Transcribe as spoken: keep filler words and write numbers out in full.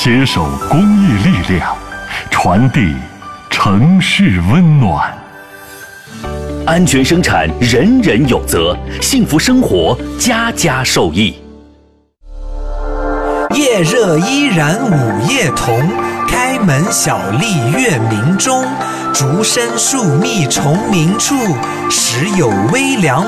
携手公益力量，传递城市温暖。 安全生产，人人有责；幸福生活，家家受益。 夜热依然午夜同，开门小立月明中。竹深树密虫鸣处，时有微凉